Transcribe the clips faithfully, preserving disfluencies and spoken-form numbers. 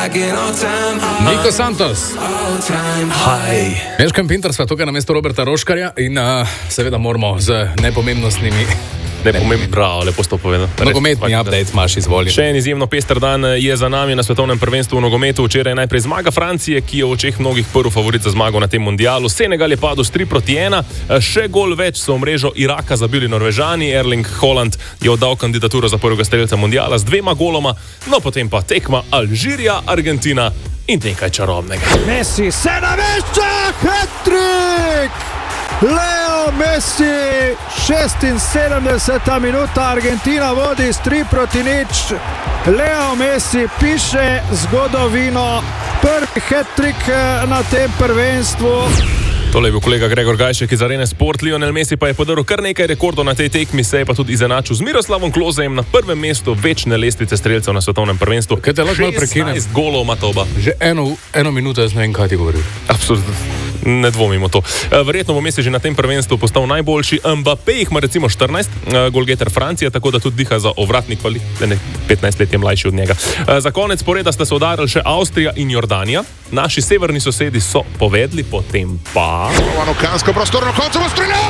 Niko Santos. Haj. Meškam Pintar sva tukaj na mesto Roberta Roškarja in uh, seveda moramo z nepomembnostnimi... Nepomembno, bravo, lepo sto povedal. Nogometni update imaš, izvoli. Še en izjemno pester dan je za nami na svetovnem prvenstvu v nogometu. Včeraj je najprej zmaga Francije, ki je v očeh mnogih prvi favorit za zmago na tem mundialu. Senegal je padel s tri proti ena. Še gol več so v mrežo Iraka zabili Norvežani. Erling Haaland je oddal kandidaturo za prvega strelca mundiala z dvema goloma. No, potem pa tekma Alžirija, Argentina in nekaj čarobnega. Messi se namešča, hat-trick! Leo Messi, šestinsedemdeseta minuta, Argentina vodi s tri proti nič. Leo Messi piše zgodovino, prvi hat-trick na tem prvenstvu. Tole je bil kolega Gregor Gajšek iz Arene Sport. Lionel Messi pa je podaril kar nekaj rekordov na tej tekmi, se je pa tudi izenačil z Miroslavom Klozejem na prvem mestu večne lestvice strelcev na svetovnem prvenstvu. Kaj te lahko malo prekinem? šestnajst golov ima Toba. Že eno, eno minuto jaz ne vem, kaj ti govoril. Absolutno. Ne dvomimo to. Verjetno bo Messi že na tem prvenstvu postal najboljši. Mbappé jih ima recimo štirinajst, golgeter Francija, tako da tudi diha za ovratnik, ne, petnajst let je mlajši od njega. Za konec poreda sta se udarili še Avstrija in Jordanija. Naši severni sosedi so povedli, potem pa... Kansko prostorno koncovo streljajo,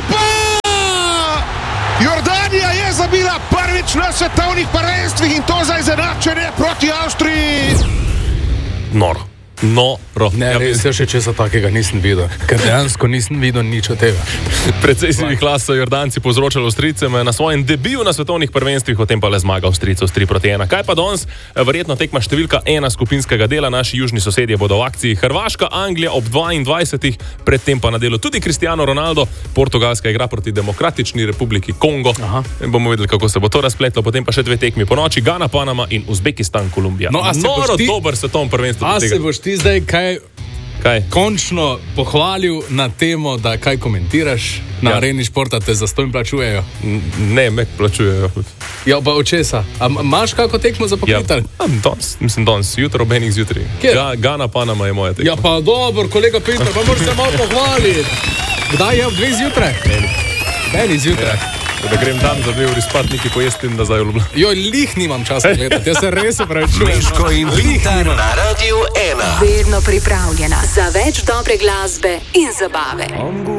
pa! Jordanija je zabila prvič na svetovnih prvenstvih in to za izenačenje proti Avstriji. Noro. Noro. Ne, ja, res, jaz še česa takega nisem videl, ker dejansko nisem videl nič od tega. Precej sivih las so Jordanci povzročali Avstrijcem na svojem debiju na svetovnih prvenstvih, potem pa le zmaga Avstrijcev s tri proti ena. Kaj pa danes? Verjetno tekma številka ena skupinskega dela, naši južni sosedje bodo v akciji. Hrvaška, Anglija ob dvaindvajsetih, predtem pa na delu tudi Cristiano Ronaldo. Portugalska igra proti Demokratični republiki Kongo. Aha. Bomo videli, kako se bo to razpletlo, potem pa še dve tekmi po noči, Gana, Panama in Uzbekistan, Kolumbija. No, Noro ti... dober svetovni prvenstvo. Ti zdaj kaj, kaj končno pohvalil na temo, da kaj komentiraš na ja. Areni športa, te zastonj plačujejo? Ne, me plačujejo. Ja, pa od česa? A imaš kako tekmo za poklitar? Ja, danes, mislim danes, jutro, ob enih zjutraj. Ga, Gana, Panama je moja tekma. Ja, pa dobro, kolega Pintar, pa moraš se malo pohvaliti. Kdaj je ob dveh zjutraj? Meni zjutraj. Ja. Da grem dan za dve uri spat, neki pojesti in nazaj v Ljubljano. Jo, lih nimam časa gledati, jaz se res opravičujem. Meško in Pintar na Radiu ena. Vedno pripravljena za več dobre glasbe in zabave.